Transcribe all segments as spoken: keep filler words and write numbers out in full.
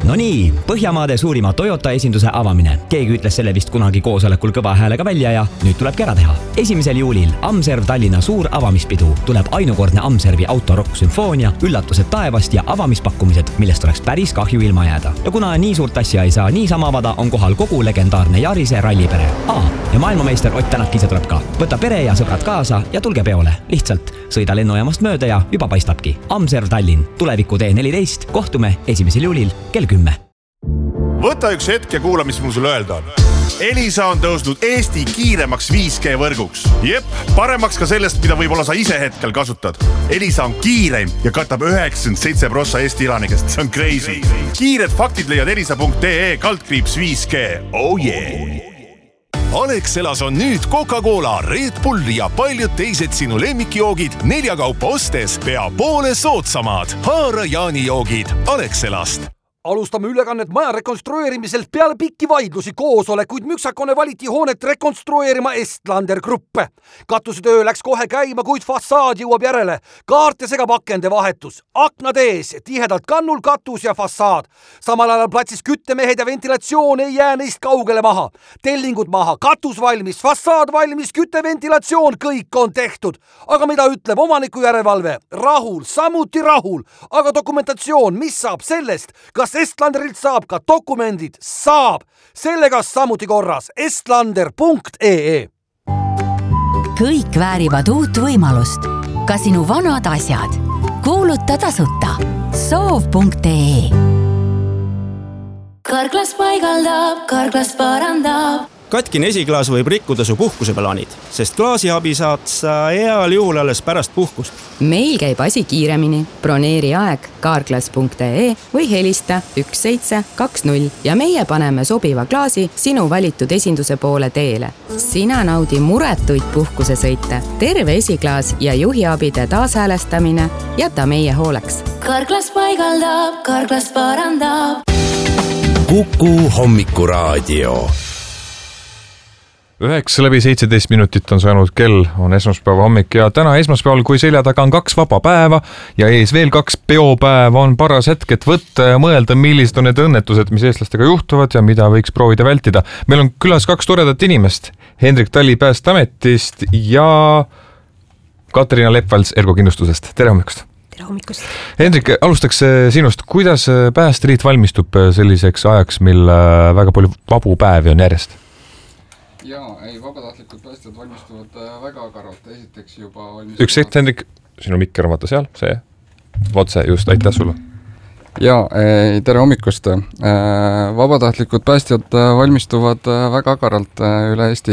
No nii, Põhjamaade suurima Toyota esinduse avamine. Keegi ütles selle vist kunagi koosolekul kõva häälega välja ja nüüd tulebki ära teha. Esimesel juulil Amserv Tallinna suur avamispidu. Tuleb ainukordne Amservi autorokk sümfoonia, üllatused taevast ja avamispakkumised, millest oleks päris kahju ilma jääda. Ja kuna nii suurt asja ei saa niisama avada, on kohal kogu legendaarne Jarise rallipere. Aa, ja maailmameister Ott Tänak ise tuleb ka. Võta pere ja sõbrad kaasa ja tulge peole. Lihtsalt sõida lennujaamast mööda ja juba paistabki. Amserv Tallinn, tuleviku tee neliteist, kohtume esimesel juulil kell kümme. Võta üks hetk ja kuula, mis mul sulle öelda on. Elisa on tõusnud Eesti kiiremaks viis G võrguks. Jep, paremaks ka sellest, mida võib-olla sa ise hetkel kasutad. Elisa on kiireim ja katab üheksakümmend seitse protsenti Eesti elanikest. See on crazy. Kiired faktid leiad elisa.ee kaldkriips viis G. Oh yeah! Alexelas on nüüd Coca-Cola, Red Bull ja paljud teised sinu lemmikjoogid nelja kaupa ostes pea poole soodsamad. Haara jaanijoogid Alexelast. Alustame ülekannet maja rekonstrueerimiselt peale pikki vaidlusi koosolekuid müksakone valiti hoonet rekonstrueerima Estlander Gruppe. Katusetöö läks kohe käima, kuid fassaad jõuab järele. Kaarte segab akende vahetus. Aknad ees, tihedalt kannul katus ja fassaad. Samal ajal platsis küttemehed ja ventilatsioon ei jää neist kaugele maha. Tellingud maha, katus valmis, fassaad valmis, kütteventilatsioon, kõik on tehtud. Aga mida ütleb omaniku järelevalve? Rahul, samuti rahul. Aga dokumentatsioon, mis saab sellest? Kas Estlanderilt saab ka dokumendid? Saab! Sellega samuti korras. estlander punkt ee Kõik väärivad uut võimalust. Ka sinu vanad asjad. Kuuluta tasuta. soov punkt ee Karklas paigaldab, Karklas parandab. Katkine esiklaas võib rikkuda su puhkuseplaanid, sest klaasiabi saad sa heal juhul alles pärast puhkust. Meil käib asi kiiremini. Broneeri aeg karklas punkt ee või helista üks seitse kaks null ja meie paneme sobiva klaasi sinu valitud esinduse poole teele. Sina naudi muretuid puhkusesõite. Terve esiklaas ja juhiabide taashäälestamine jäta meie hooleks. Karklas paigaldab, Karklas parandab. Kuku hommikuraadio. Üheksa läbi seitseteist minutit on saanud kell, on esmaspäeva hommik ja täna esmaspäeval, kui selja taga on kaks vaba päeva ja ees veel kaks peopäeva, on paras hetk, et võtta ja mõelda, millised on need õnnetused, mis eestlastega juhtuvad ja mida võiks proovida vältida. Meil on külas kaks toredat inimest, Hendrik Tali Päästeametist ja Katariina Leppvalts Ergo Kindlustusest. Tere hommikust! Tere hommikust! Hendrik, alustaks sinust, kuidas Päästeliit valmistub selliseks ajaks, mil väga palju vabu päevi on järjest? Jaa, ei, vabatahtlikud päästjad valmistuvad väga agaralt. Esiteks juba valmistuvad... Üks hetk, Hendrik, sinu mikker on vaata seal, see, otse just, aitäh sulle. Jaa, tere hommikust. Vabatahtlikud päästjad valmistuvad väga agaralt üle Eesti.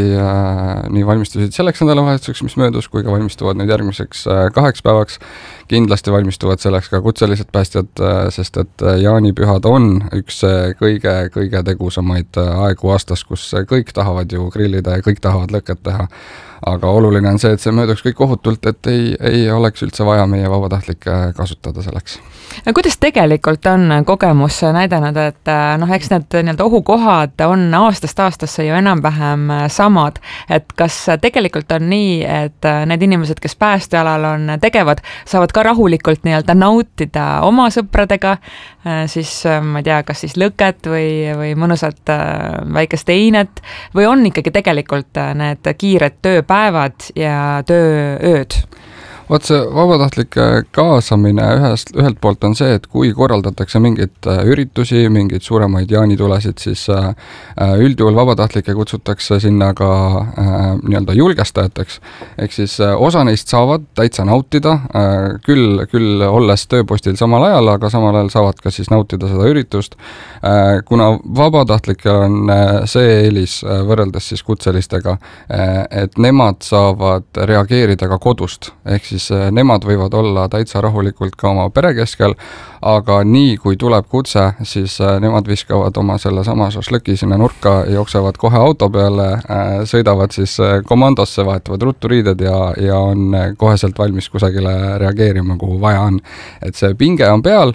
Nii valmistusid selleks nädalavahetuseks, mis möödus, kui ka valmistuvad nüüd järgmiseks kaheks päevaks. Kindlasti valmistuvad selleks ka kutselised päästjad, sest et jaanipühad on üks kõige, kõige tegusamaid aegu aastas, kus kõik tahavad ju grillida ja kõik tahavad lõket teha. Aga oluline on see, et see mööduks kõik ohutult, et ei, ei oleks üldse vaja meie vabatahtlikke kasutada selleks. Kuidas tegelikult on kogemus näidanud, et noh, eks need nii-öelda ohukohad on aastast aastasse ju enam-vähem samad, et kas tegelikult on nii, et need inimesed, kes päästealal on tegevad, saavad ka rahulikult nii-öelda nautida oma sõpradega, siis ma ei tea, kas siis lõket või, või mõnusat väikest einet, või on ikkagi tegelikult need kiired tööpäevad ja tööööd? Otse vabatahtlike kaasamine ühest, ühelt poolt on see, et kui korraldatakse mingid üritusi, mingid suuremaid jaanitulesid, siis üldjuhul vabatahtlikke kutsutakse sinna ka nii-öelda julgestajateks. Ehk siis osa neist saavad täitsa nautida, küll, küll olles tööpostil samal ajal, aga samal ajal saavad ka siis nautida seda üritust. Kuna vabatahtlikel on see eelis võrreldes siis kutselistega, et nemad saavad reageerida ka kodust, ehk siis siis nemad võivad olla täitsa rahulikult ka oma pere keskel, aga nii kui tuleb kutse, siis nemad viskavad oma selle sama šašlõki sinna nurka, jooksevad kohe auto peale, sõidavad siis komandosse, vahetavad ruturiided ja, ja on koheselt valmis kusagile reageerima, kuhu vaja on. Et see pinge on peal,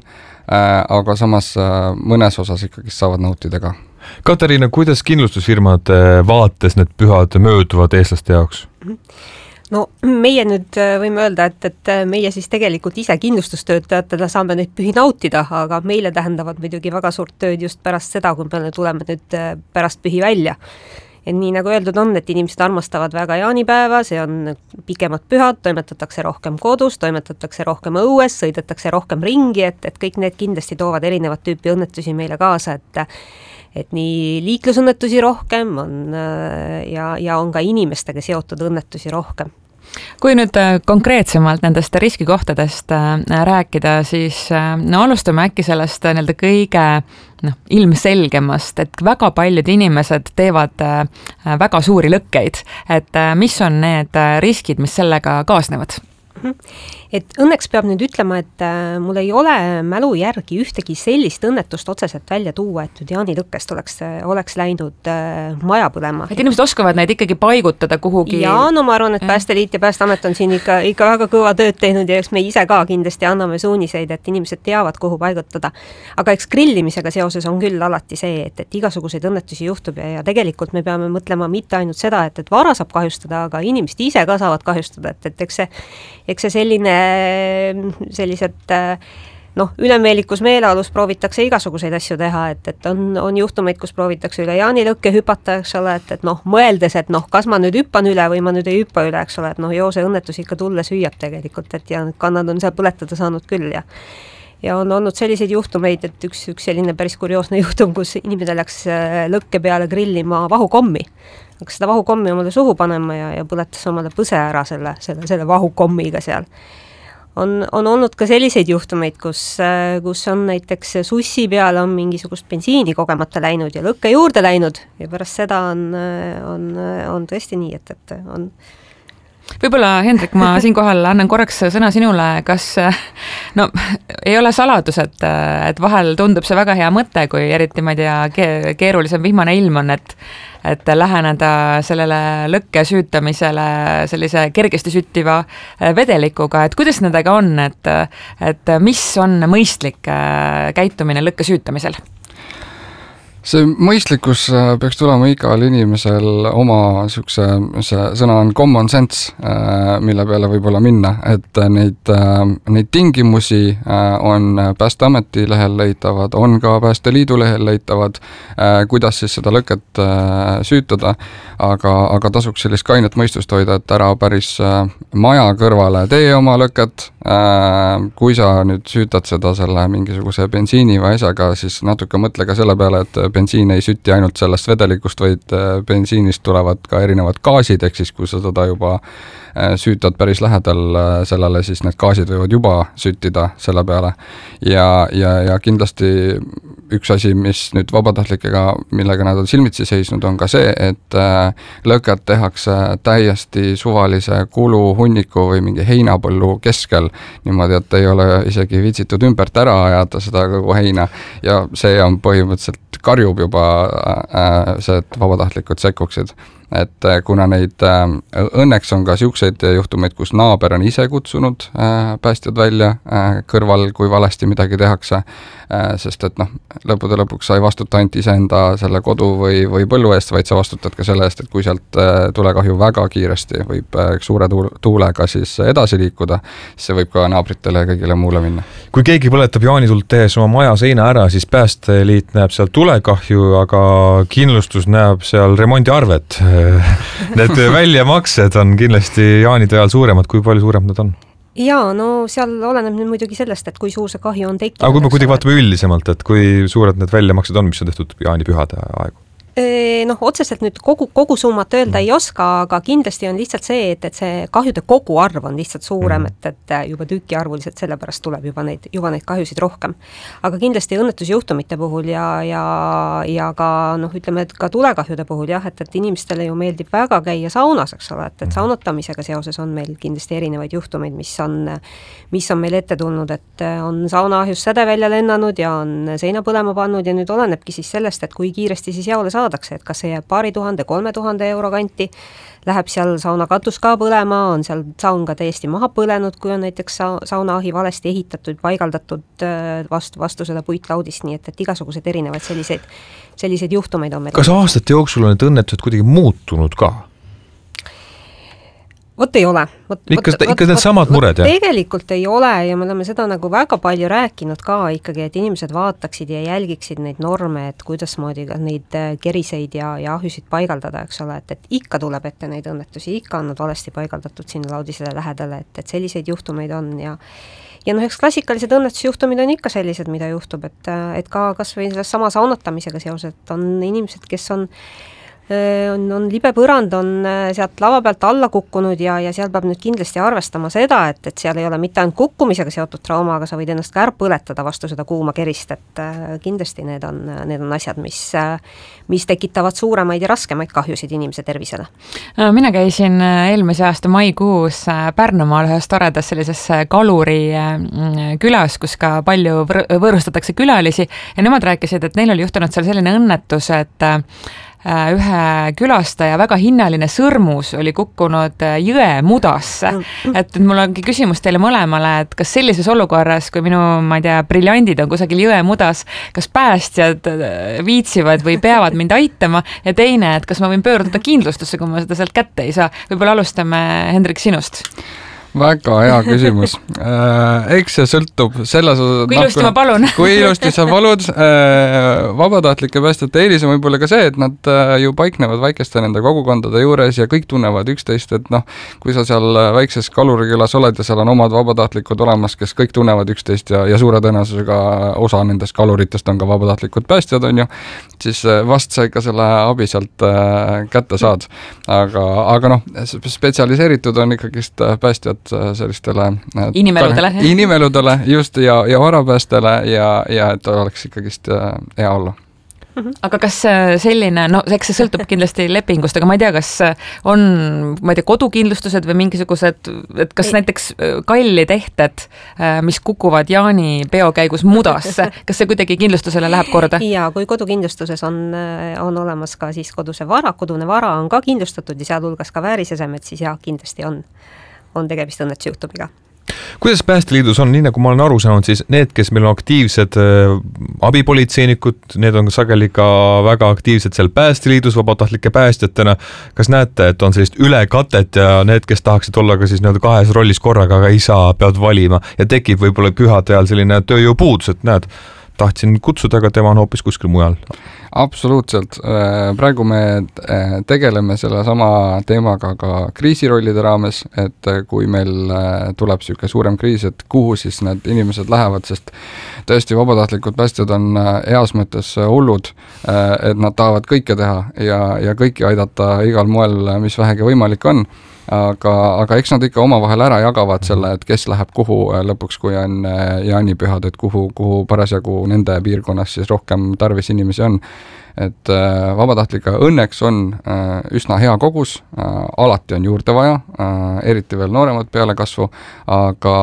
aga samas mõnes osas ikkagi saavad nautida ka. Katariina, kuidas kindlustusfirmad vaates need pühad mööduvad eestlaste jaoks? no meie nüüd võime öelda, et, et meie siis tegelikult ise kindlustustöötajatele saame neid pühi nautida, aga meile tähendavad muidugi väga suurt tööd just pärast seda, kui me tuleme nüüd pärast pühi välja. Ja nii nagu öeldud on, et inimesed armastavad väga jaanipäeva, see on pikemad pühad, toimetatakse rohkem kodus, toimetatakse rohkem õues, sõidetakse rohkem ringi, et, et kõik need kindlasti toovad erinevat tüüpi õnnetusi meile kaasa, et et nii liiklusõnnetusi rohkem on ja, ja on ka inimestega seotud õnnetusi rohkem. Kui nüüd konkreetsemalt nendest riskikohtadest rääkida, siis no alustame äkki sellest nii-öelda kõige no, ilmselgemast, et väga paljud inimesed teevad väga suuri lõkkeid, et mis on need riskid, mis sellega kaasnevad? Et õnneks peab nüüd ütlema, et mul ei ole mälu järgi ühtegi sellist õnnetust otseselt välja tuua, et nüüd jaanilõkkest oleks, oleks läinud maja põlema. Et inimesed oskavad neid ikkagi paigutada kuhugi? Ja, no ma arvan, et Päästeliit ja Päästeamet on siin ikka, ikka väga kõva tööd teinud ja eks me ise ka kindlasti anname suuniseid, et inimesed teavad, kuhu paigutada. Aga eks grillimisega seoses on küll alati see, et, et igasuguseid õnnetusi juhtub ja, ja tegelikult me peame mõtlema mitte ainult seda, et, et vara saab kahjustada, aga inimesed ise ka saavad kahjustada, et, et eks see, eks see selline sellised noh, ülemeelikus meeleolus proovitakse igasuguseid asju teha, et, et on, on juhtumeid, kus proovitakse üle jaanilõkke hüpata, eks ole, et, et noh, mõeldes, et noh, kas ma nüüd hüppan üle või ma nüüd ei hüppa üle, eks ole, et noh, joo see õnnetus ikka tulles hüüab tegelikult, et ja kannad on seal põletada saanud küll ja ja on olnud selliseid juhtumeid, et üks, üks selline päris kurioosne juhtum, kus inimene läks lõkke peale grillima vahukommi. Hakkas seda vahukommi omale suhu panema ja, ja põletas omale põse ära selle, selle, selle vahukommiga seal. On, on olnud ka selliseid juhtumeid, kus, kus on näiteks sussi peale on mingisugust bensiini kogemata läinud ja lõkke juurde läinud ja pärast seda on, on, on tõesti nii, et, et on Võib-olla, Hendrik, ma siinkohal annan korraks sõna sinule, kas no ei ole saladus, et, et vahel tundub see väga hea mõte, kui eriti, ma ei tea, keerulisem vihmane ilm on, et et läheneda sellele lõkke süütamisele sellise kergesti süttiva vedelikuga, et kuidas nendega on, et, et mis on mõistlik käitumine lõkke süütamisel? See mõistlikkus peaks tulema igal inimesel oma sükse, see sõna on common sense, mille peale võib-olla minna, et neid, neid tingimusi on Päästeameti lehel leitavad, on ka Päästeliidu lehel leitavad, kuidas siis seda lõket süütada, aga, aga tasuks sellist kainet mõistust hoida, et ära päris maja kõrvale tee oma lõket, kui sa nüüd süütad seda selle mingisuguse bensiini või asjaga, siis natuke mõtle ka selle peale, et bensiin ei süti ainult sellest vedelikust, vaid bensiinist tulevad ka erinevad gaasid, ehk siis kui sa seda juba süütad päris lähedal sellele, siis need gaasid võivad juba süttida selle peale. Ja, ja, ja kindlasti üks asi, mis nüüd vabatahtlikega, millega nad on silmitsi seisnud, on ka see, et lõket tehakse täiesti suvalise kulu hunniku või mingi heinapõllu keskel, niimoodi, et ei ole isegi viitsitud ümbert ära ajada seda kogu heina ja see on põhimõtteliselt karjub juba see, et vabatahtlikud sekkuksid. Et kuna neid õnneks on ka siukseid juhtumeid, kus naaber on ise kutsunud päästjad välja kõrval, kui valesti midagi tehakse, sest et noh, lõppude lõpuks sa ei vastuta ainult iseenda selle kodu või, või põllu eest, vaid sa vastutad ka selle eest, et kui sealt tulekahju väga kiiresti võib suure tuulega siis edasi liikuda, siis see võib ka naabritele ja kõigile muule minna. Kui keegi põletab jaanitult tehes oma maja seina ära, siis Päästeliit näeb seal tulekahju, aga kindlustus näeb seal remondiarvet. Need väljamaksed on kindlasti jaanide ajal suuremad, kui palju suuremad nad on? Jaa, no seal oleneb nüüd muidugi sellest, et kui suur see kahju on tekkinud. Aga kui me kuidagi vaatame üldisemalt, et kui suured need väljamaksed on, mis on tehtud jaanipühade aegu? Noh, otseselt nüüd kogu, kogu summat öelda ei oska, aga kindlasti on lihtsalt see, et, et see kahjude kogu arv on lihtsalt suurem, et, et juba tükiarvuliselt sellepärast tuleb juba neid, juba neid kahjusid rohkem. Aga kindlasti õnnetusjuhtumite puhul ja, ja, ja ka, noh, ütleme, et ka tulekahjude puhul jah, et, et inimestele ju meeldib väga käia saunas, eks ole, et, et saunotamisega seoses on meil kindlasti erinevaid juhtumeid, mis on, mis on meil ette tulnud, et on saunaahjus säde välja lennanud ja on seina põlema pannud ja nüüd olenebki siis sellest, et kui kiiresti siis jaole saadakse, et kas see jääb paari tuhande, kolme tuhande euro kanti, läheb seal sauna katus ka põlema, on seal saun ka täiesti maha põlenud, kui on näiteks saunaahi valesti ehitatud, paigaldatud vastu, vastu seda puitlaudist, nii et, et igasugused erinevaid selliseid, selliseid juhtumeid on meil. Kas aastate jooksul on need õnnetused kuidagi muutunud ka? Vot ei ole. Võt, ikka, võt, ikka need võt, samad mured, jah? Tegelikult ei ole ja me oleme seda nagu väga palju rääkinud ka ikkagi, et inimesed vaataksid ja jälgiksid neid norme, et kuidas moodi neid keriseid ja, ja ahjusid paigaldada, eks ole, et, et ikka tuleb ette neid õnnetusi, ikka on nad valesti paigaldatud sinna laudisele lähedale, et, et selliseid juhtumeid on ja ja noh, eks klassikalised õnnetusjuhtumid on ikka sellised, mida juhtub, et, et ka kas või selles sama saunatamisega seoses, et on inimesed, kes on on, on libe põrand, on sealt lava pealt alla kukkunud ja, ja seal peab nüüd kindlasti arvestama seda, et, et seal ei ole mitte ainult kukkumisega seotud trauma, aga sa võid ennast ka ära põletada vastu seda kuuma kerist, et kindlasti need on, need on asjad, mis, mis tekitavad suuremaid ja raskemaid kahjusid inimese tervisele. Mina käisin eelmise aasta maikuus Pärnumaal ühes toredas sellises kaluri külas, kus ka palju võõrustatakse külalisi ja nemad rääkisid, et neil oli juhtunud seal selline õnnetus, et ühe külastaja väga hinnaline sõrmus oli kukkunud jõe mudasse. Et mul ongi küsimus teile mõlemale, et kas sellises olukorras, kui minu, ma ei tea, briljandid on kusagil jõe mudas, kas päästjad viitsivad või peavad mind aitama ja teine, et kas ma võin pöörduda kindlustusse, kui ma seda sealt kätte ei saa. Võib-olla alustame, Hendrik, sinust. Väga hea küsimus. Eks see sõltub selles osas... Kui ilusti ma palun. Kui ilusti sa palud. Vabatahtlike päästjate eelis on võib-olla ka see, et nad ju paiknevad väikeste nende kogukondade juures ja kõik tunnevad üksteist, et noh, kui sa seal väikses kalurikülas oled ja seal on omad vabatahtlikud olemas, kes kõik tunnevad üksteist ja, ja suure tõenäosusega osa nendest kaluritest on ka vabatahtlikud päästjad, on ju, siis vast sa ikka selle abi sealt kätte saad. Aga, aga noh, spetsialiseeritud on ikkagist päästjad sellistele inimeludele, inimeludele just ja, ja varapäästele ja, ja et oleks ikkagist hea olla. Aga kas selline, no eks see sõltub kindlasti lepingust, aga ma ei tea, kas on, ma ei tea, kodukindlustused või mingisugused, et kas näiteks kallitehted, mis kukuvad Jaani peokäigus mudasse, kas see kuidagi kindlustusele läheb korda? Ja kui kodukindlustuses on, on olemas ka siis koduse vara, kodune vara on ka kindlustatud ja sealhulgas ka väärisesemed, siis jah, kindlasti on, on tegemist õnnetusjuhtumiga. Kuidas Päästeliidus on, nii nagu ma olen aru saanud, siis need, kes meil on aktiivsed äh, abipolitseinikud, need on sageli ka väga aktiivsed seal Päästeliidus vabatahtlike päästjatena. Kas näete, et on sellist ülekatet ja need, kes tahaksid olla ka siis nii-öelda kahes rollis korraga, aga ei saa, peavad valima ja tekib võib-olla pühade ajal selline tööjõupuudus, et näed, tahtsin kutsuda, aga tema on hoopis kuskil mujal. Absoluutselt. Praegu me tegeleme selle sama teemaga ka kriisirollide raames, et kui meil tuleb selline suurem kriis, et kuhu siis need inimesed lähevad, sest tõesti vabatahtlikud päästjad on heas mõttes hullud, et nad tahavad kõike teha ja, ja kõiki aidata igal moel, mis vähegi võimalik on. Aga, aga eks nad ikka omavahel ära jagavad selle, et kes läheb kuhu lõpuks, kui on jaanipühad, et kuhu, kuhu parasjagu nende piirkonnas siis rohkem tarvis inimesi on. Et vabatahtlike õnneks on üsna hea kogus, alati on juurde vaja, eriti veel nooremat peale kasvu, aga,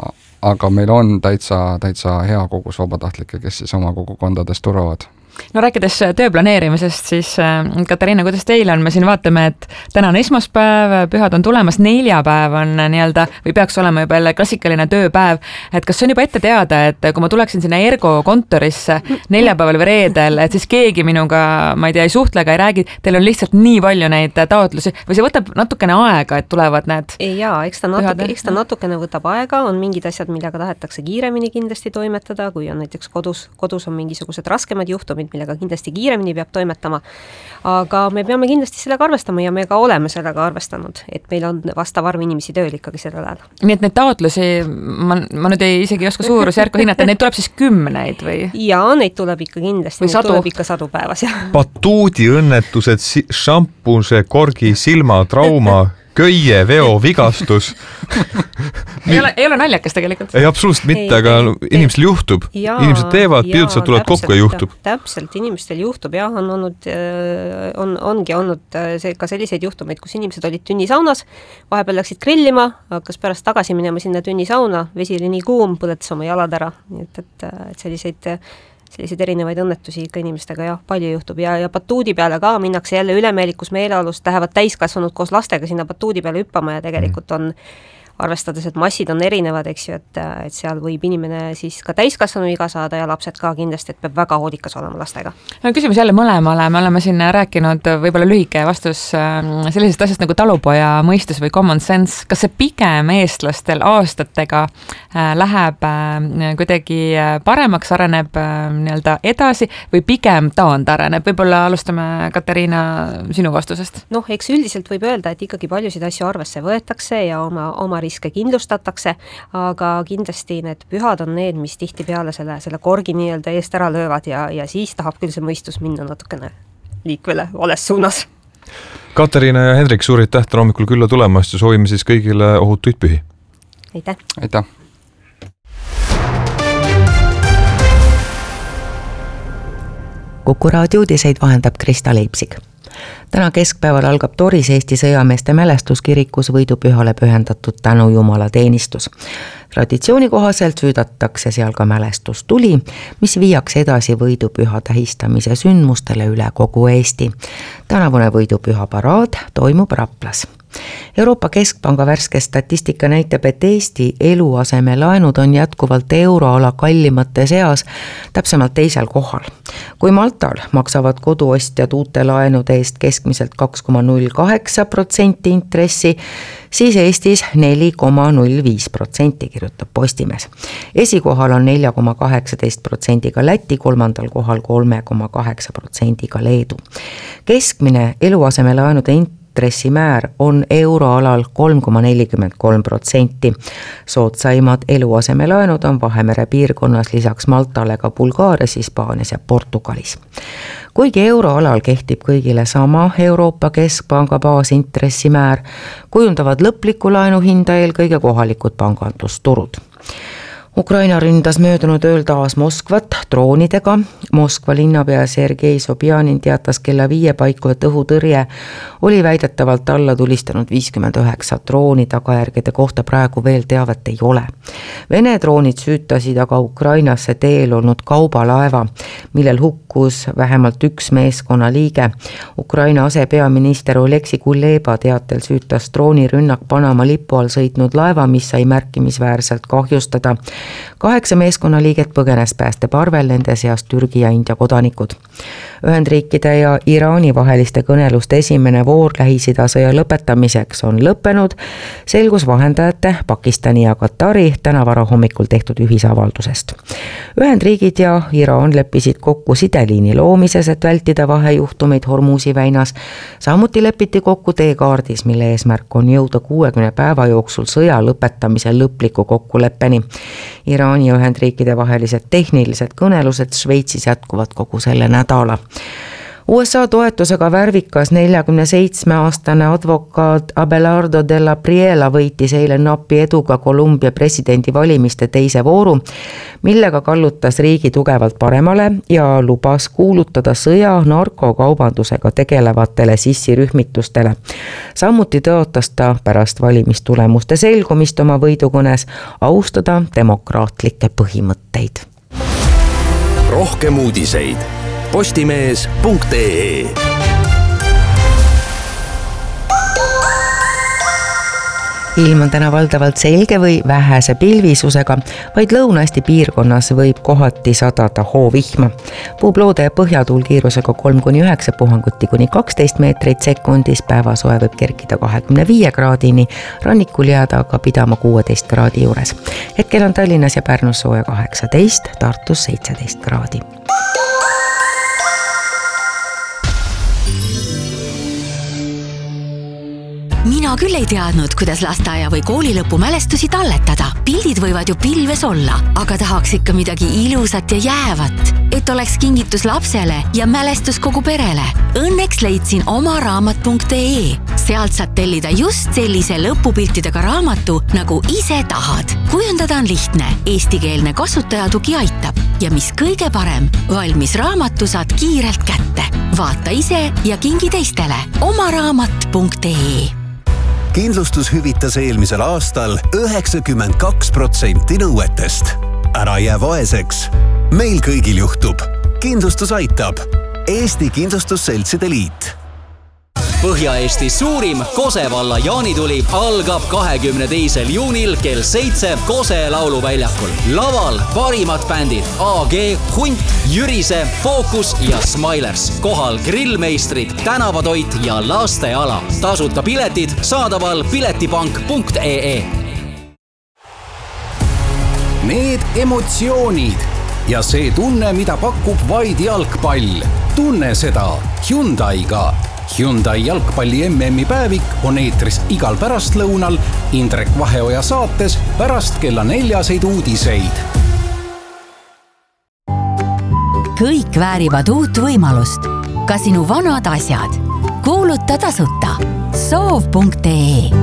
aga meil on täitsa, täitsa hea kogus vabatahtlikke, kes siis oma kogukondades turvavad. No rääkides töö planeerimisest, siis Katariina, kuidas teil on? Me siin vaatame, et täna on esmaspäev, pühad on tulemas, neljapäev on nii-öelda, või peaks olema juba jälle klassikaline tööpäev, et kas see on juba ette teada, et kui ma tuleksin sinna Ergo kontorisse neljapäeval või reedel, et siis keegi minuga, ma ei tea, ei suhtlega, ei räägi, teil on lihtsalt nii palju neid taotlusi, või see võtab natukene aega, et tulevad need Jaa, eks ta, natuke, eks ta natukene võtab aega, on mingid asjad, millega tahetakse kiiremini kindlasti toimetada, kui on näiteks kodus, kodus on mingisugused raskemad juhtumid, millega kindlasti kiiremini peab toimetama, aga me peame kindlasti sellega arvestama ja me ka oleme sellega arvestanud, et meil on vastav arv inimesi tööl ikkagi sellel ajal. Nii et need taotlusi, ma, ma nüüd ei isegi oska suurusjärku hinnata, neid tuleb siis kümneid või? Jaa, neid tuleb ikka kindlasti, neid tuleb ikka sadu päevas. Batuudi õnnetused, šampuse, korgi, silmatrauma, köie, veo, vigastus. ei, ole, ei ole naljakas tegelikult. Ei, absoluutselt mitte, ei, aga ei, inimestel juhtub. Jaa, inimesed teevad, pidutsed tulevad kokku ja juhtub. Täpselt, inimestel juhtub, jah, on olnud, on, ongi olnud see, ka selliseid juhtumeid, kus inimesed olid tünnisaunas, vahepeal läksid grillima, hakkas pärast tagasi minema sinna tünnisauna, vesi oli nii kuum, põletas oma jalad ära, nii et, et, et selliseid selliseid erinevaid õnnetusi ikka inimestega jah, palju juhtub ja, ja batuudi peale ka minnakse jälle ülemeelikus meeleolust, lähevad täiskasvanud koos lastega sinna batuudi peale hüppama ja tegelikult on, arvestades, et massid on erinevad, eks ju, et, et seal võib inimene siis ka täiskasvanu iga saada ja lapsed ka kindlasti, et peab väga hoodikas olema lastega. No, küsimus jälle mõlemale, me oleme siin rääkinud võib-olla lühike vastus sellisest asjast nagu talupoja mõistus või common sense, kas see pigem eestlastel aastatega läheb kuidagi paremaks, areneb nii-öelda edasi või pigem taandareneb, võib-olla alustame Katariina sinu vastusest? noh, eks üldiselt võib öelda, et ikkagi paljusid asju arvesse võetakse ja oma, oma riske kindlustatakse, aga kindlasti need pühad on need, mis tihtipeale selle, selle korgi nii-öelda eest ära löövad ja, ja siis tahab küll see mõistus minna natukene liikvele vales suunas. Katariina ja Hendrik, suur aitäh täna hommikul külla tulemast ja soovime siis kõigile ohutuid pühi. Aitäh! Aitäh! Kuku raadio uudiseid vahendab Krista Leipsig. Täna keskpäeval algab Toris Eesti sõjameeste mälestuskirikus võidupühale pühendatud tänu Jumala teenistus. Traditsiooni kohaselt süüdatakse seal ka mälestustuli, mis viiakse edasi võidupüha tähistamise sündmustele üle kogu Eesti. Tänavune võidupüha paraad toimub Raplas. Euroopa Keskpanga värske statistika näitab, et Eesti eluasemelaenud on jätkuvalt euroala kallimate seas, täpsemalt teisel kohal. Kui Maltal maksavad koduostjad uute laenude eest keskmiselt kaks koma null kaheksa protsenti intressi, siis Eestis neli koma null viis protsenti, kirjutab Postimees. Esikohal on neli koma kaheksateist protsendiga Läti, kolmandal kohal kolm koma kaheksa protsendiga Leedu. Keskmine eluasemelaenude intressi intressimäär on euroalal kolm koma nelikümmend kolm protsenti. Soodsaimad eluasemelaenud on Vahemere piirkonnas lisaks Maltale ka Bulgaarias, Hispaanias ja Portugalis. Kuigi euroalal kehtib kõigile sama Euroopa Keskpanga baasintressimäär, kujundavad lõplikku laenuhinda eelkõige kohalikud pangandusturud. Ukraina ründas möödunud ööl taas Moskvat droonidega. Moskva linnapea Sergei Sobjanin teatas kella viie paiku, et õhutõrje oli väidetavalt alla tulistanud viiskümmend üheksa drooni, tagajärgede kohta praegu veel teavet ei ole. Vene droonid süütasid aga Ukrainasse teel olnud kaubalaeva, millel hukkus vähemalt üks meeskonna liige. Ukraina asepeaminister Oleksi Kuleba teatel süütas droonirünnak Panama lipu all sõitnud laeva, mis sai märkimisväärselt kahjustada. Kaheksa meeskonnaliiget põgenes päästeparvel, nende seas Türgi ja India kodanikud. Ühendriikide ja Iraani vaheliste kõneluste esimene voor Lähis-Ida sõja lõpetamiseks on lõppenud, selgus vahendajate Pakistani ja Katari täna varahommikul tehtud ühisavaldusest. Ühendriigid ja Iraan leppisid kokku sideliini loomises, et vältida vahejuhtumeid Hormuzi väinas. Samuti lepiti kokku teekaardis, mille eesmärk on jõuda kuuekümne päeva jooksul sõja lõpetamise lõpliku kokkuleppeni. Iraani ja Ühendriikide vahelised tehnilised kõnelused Šveitsis jätkuvad kogu selle nädala. U S A toetusega värvikas neljakümne seitsme aastane advokaat Abelardo de la Priela võitis eile napi eduga Kolumbia presidendivalimiste teise vooru, millega kallutas riigi tugevalt paremale ja lubas kuulutada sõja narkokaubandusega tegelevatele sissirühmitustele. Samuti tõotas ta pärast valimistulemuste selgumist oma võidukõnes austada demokraatlikke põhimõtteid. Rohkem uudiseid postimees punkt ee. Ilm on täna valdavalt selge või vähese pilvisusega, vaid Lõuna-Eesti piirkonnas võib kohati sadada hoovihma. Puhub loode ja põhjatuul kiirusega kolm kuni üheksa, puhanguti kuni kaksteist meetrit sekundis, päevasoe võib kerkida kahekümne viie kraadini, rannikul jääda aga pidama kuueteist kraadi juures. Hetkel on Tallinnas ja Pärnus sooja kaheksateist, Tartus seitseteist kraadi. Mina küll ei teadnud, kuidas lasteaia või koolilõpu mälestusi talletada. Pildid võivad ju pilves olla, aga tahaks ikka midagi ilusat ja jäävat, et oleks kingitus lapsele ja mälestus kogu perele. Õnneks leidsin oma raamat punkt ee. Sealt saad tellida just sellise lõpupiltidega raamatu, nagu ise tahad. Kujundada on lihtne, eestikeelne kasutajatugi aitab. Ja mis kõige parem, valmis raamatu saad kiirelt kätte. Vaata ise ja kingi teistele. Oma raamat punkt ee. Kindlustus hüvitas eelmisel aastal üheksakümmend kaks protsenti nõuetest. Ära jää vaeseks. Meil kõigil juhtub. Kindlustus aitab. Eesti Kindlustusseltside Liit. Põhja-Eesti suurim Kose valla jaanituli algab kahekümne teisel juunil kell seitse Kose lauluväljakul. Laval parimad bändid A G, Hunt, Jürise, Fookus ja Smilers. Kohal grillmeistrid, tänavatoit ja lasteala. Tasuta piletid saadaval piletipank punkt ee. Need emotsioonid ja see tunne, mida pakub vaid jalgpall. Tunne seda Hyundai'ga. Hyundai jalgpalli M M-i päevik on eetris igal pärastlõunal Indrek Vaheoja saates pärast kella neljaseid uudiseid. Kõik väärivad uut võimalust. Ka sinu vanad asjad. Kuuluta tasuta. soov punkt ee